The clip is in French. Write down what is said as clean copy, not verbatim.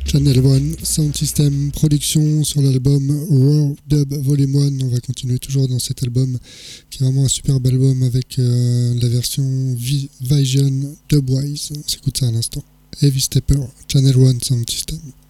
Channel One Sound System production sur l'album Raw Dub Volume 1. On va continuer toujours dans cet album qui est vraiment un superbe album avec la version Vision Dubwise. On s'écoute ça à l'instant. Heavy Stepper, Channel One Sound System.